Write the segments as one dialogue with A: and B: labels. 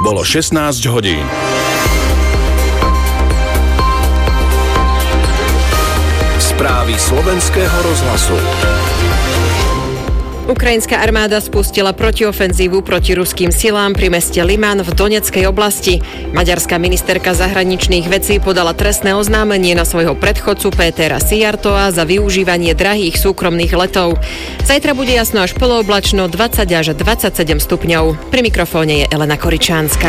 A: Bolo 16 hodín. Správy Slovenského rozhlasu.
B: Ukrajinská armáda spustila protiofenzívu proti ruským silám pri meste Liman v Donetskej oblasti. Maďarská ministerka zahraničných vecí podala trestné oznámenie na svojho predchodcu Pétera Szijjártóa za využívanie drahých súkromných letov. Zajtra bude jasno až polooblačno, 20 až 27 stupňov. Pri mikrofóne je Elena Koričánska.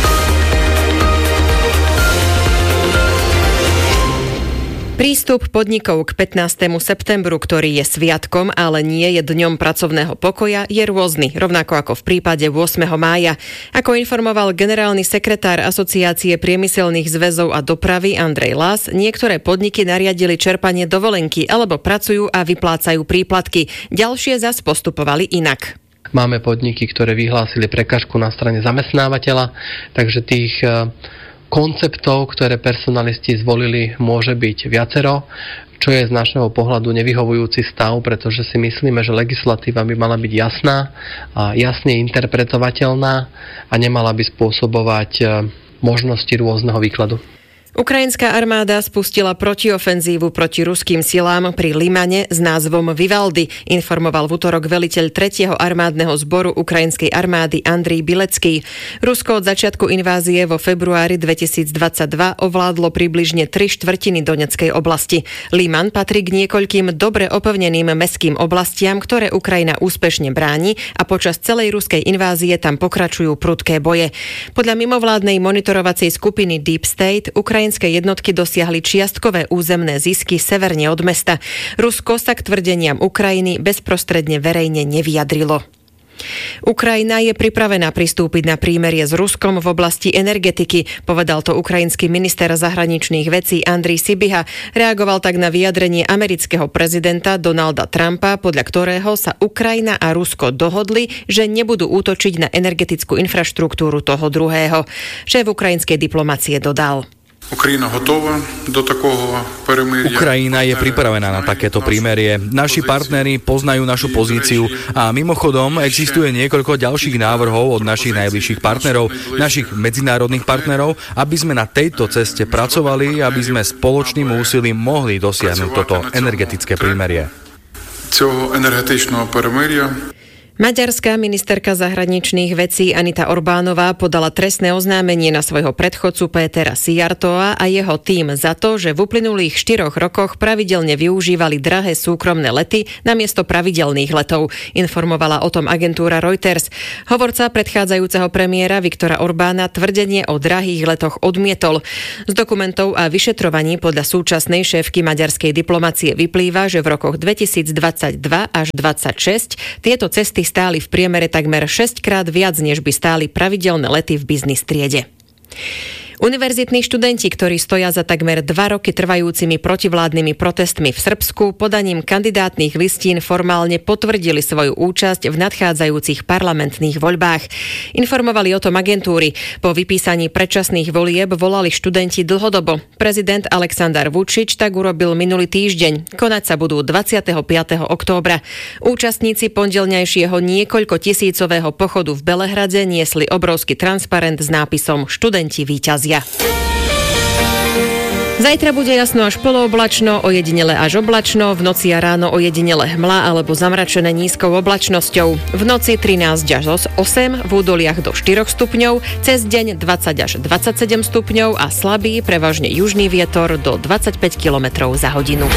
B: Prístup podnikov k 15. septembru, ktorý je sviatkom, ale nie je dňom pracovného pokoja, je rôzny, rovnako ako v prípade 8. mája. Ako informoval generálny sekretár Asociácie priemyselných zväzov a dopravy Andrej Lás, niektoré podniky nariadili čerpanie dovolenky alebo pracujú a vyplácajú príplatky. Ďalšie zas postupovali inak.
C: Máme podniky, ktoré vyhlásili prekažku na strane zamestnávateľa, takže tých konceptov, ktoré personalisti zvolili, môže byť viacero, čo je z našeho pohľadu nevyhovujúci stav, pretože si myslíme, že legislatíva by mala byť jasná a jasne interpretovateľná a nemala by spôsobovať možnosti rôzneho výkladu.
B: Ukrajinská armáda spustila protiofenzívu proti ruským silám pri Limane s názvom Vivaldi, informoval v utorok veliteľ 3. armádneho zboru ukrajinskej armády Andrej Bilecký. Rusko od začiatku invázie vo februári 2022 ovládlo približne 3/4 Donetskej oblasti. Liman patrí k niekoľkým dobre opevneným mestským oblastiam, ktoré Ukrajina úspešne bráni a počas celej ruskej invázie tam pokračujú prudké boje. Podľa mimovládnej monitorovacej skupiny Deep State ukrajinské jednotky dosiahli čiastkové územné zisky severne od mesta. Rusko sa k tvrdeniam Ukrajiny bezprostredne verejne nevyjadrilo. Ukrajina je pripravená pristúpiť na prímerie s Ruskom v oblasti energetiky, povedal to ukrajinský minister zahraničných vecí Andrej Sybiha. Reagoval tak na vyjadrenie amerického prezidenta Donalda Trumpa, podľa ktorého sa Ukrajina a Rusko dohodli, že nebudú útočiť na energetickú infraštruktúru toho druhého. Šéf ukrajinskej diplomacie dodal:
D: Ukrajina je pripravená na takéto prímerie. Naši partneri poznajú našu pozíciu a mimochodom existuje niekoľko ďalších návrhov od našich najbližších partnerov, našich medzinárodných partnerov, aby sme na tejto ceste pracovali, aby sme spoločným úsilím mohli dosiahnuť toto energetické prímerie.
B: Maďarská ministerka zahraničných vecí Anita Orbánová podala trestné oznámenie na svojho predchodcu Pétera Szijjártóa a jeho tím za to, že v uplynulých 4 rokoch pravidelne využívali drahé súkromné lety namiesto pravidelných letov, informovala o tom agentúra Reuters. Hovorca predchádzajúceho premiéra Viktora Orbána tvrdenie o drahých letoch odmietol. Z dokumentov a vyšetrovaní podľa súčasnej šéfky maďarskej diplomacie vyplýva, že v rokoch 2022 až 2026 tieto cesty stáli v priemere takmer 6-krát viac, než by stáli pravidelné lety v biznis triede. Univerzitní študenti, ktorí stoja za takmer 2 roky trvajúcimi protivládnymi protestmi v Srbsku, podaním kandidátnych listín formálne potvrdili svoju účasť v nadchádzajúcich parlamentných voľbách. Informovali o tom agentúry. Po vypísaní predčasných volieb volali študenti dlhodobo. Prezident Aleksandar Vučić tak urobil minulý týždeň. Konať sa budú 25. októbra. Účastníci pondelňajšieho niekoľko tisícového pochodu v Belehrade niesli obrovský transparent s nápisom Študenti víťazia. Zajtra bude jasno až polooblačno, ojedinele až oblačno, v noci a ráno ojedinele hmla alebo zamračené nízkou oblačnosťou. V noci 13 až 8, v údoliach do 4 stupňov, cez deň 20 až 27 stupňov a slabý, prevažne južný vietor do 25 km za hodinu.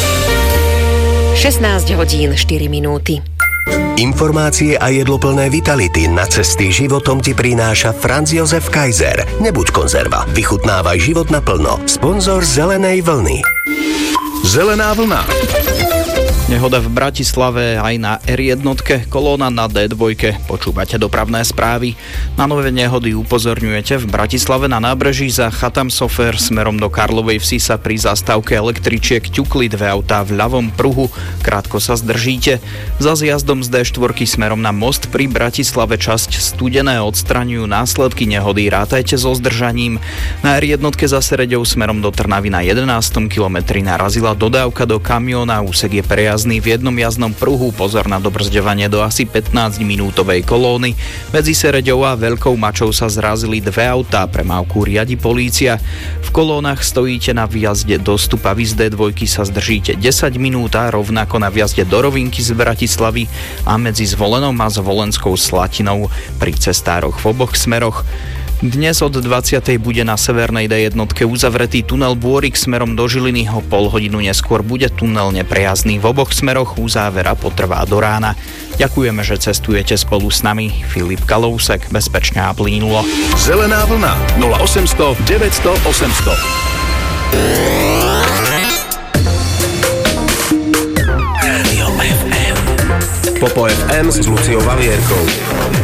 B: 16 hodín 4 minúty.
E: Informácie a jedloplné vitality na cesty životom ti prináša Franz Josef Kaiser. Nebuď konzerva, vychutnávaj život naplno. Sponzor Zelenej vlny.
A: Zelená vlna.
F: Nehoda v Bratislave aj na R1, kolóna na D2. Počúvate dopravné správy. Na nové nehody upozorňujete v Bratislave na nábreží za Chatam Sofer smerom do Karlovej Vsi sa pri zastávke električiek ťukli 2 autá v ľavom pruhu. Krátko sa zdržíte. Za zjazdom z D4 smerom na most pri Bratislave časť Studené odstraňujú následky nehody. Rátajte so zdržaním. Na R1 za Sereďou smerom do Trnavy na 11. kilometri narazila dodávka do kamióna, úsek je prejazd nepriazný v jednom jazdnom pruhu. Pozor na dobrzďovanie do asi 15-minútovej kolóny. Medzi Sereďou a Veľkou Mačou sa zrazili dve autá, premávku riadi polícia. V kolónach stojíte na vjazde do Stupavy z D2 sa zdržíte 10 minút a rovnako na vjazde do Rovinky z Bratislavy a medzi Zvolenom a Zvolenskou Slatinou pri cestároch v oboch smeroch. Dnes od 20. bude na severnej D1 uzavretý tunel Bôrik smerom do Žiliny. O pol hodinu neskôr bude tunel neprejazný v oboch smeroch. Uzávera potrvá do rána. Ďakujeme, že cestujete spolu s nami. Filip Kalousek, bezpečne a plynulo.
A: Zelená vlna 0800 900 800.
E: Popo FM s Luciou Valierkou.